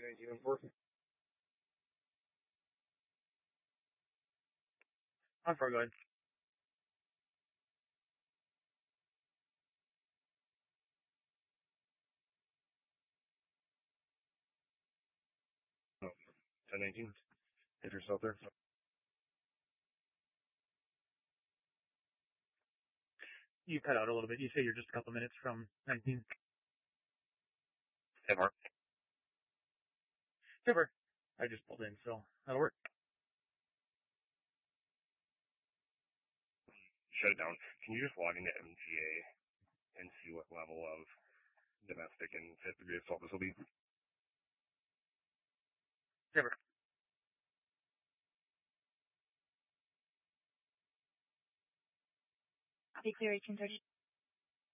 1914. On for, go ahead. Oh, 1019. Hit yourself there. You cut out a little bit. You say you're just a couple minutes from 19. Hey, Mark. Super. I just pulled in, so that'll work. Shut it down. Can you just log into MGA and see what level of domestic and fifth degree assault this will be? Super. Be clear 1830.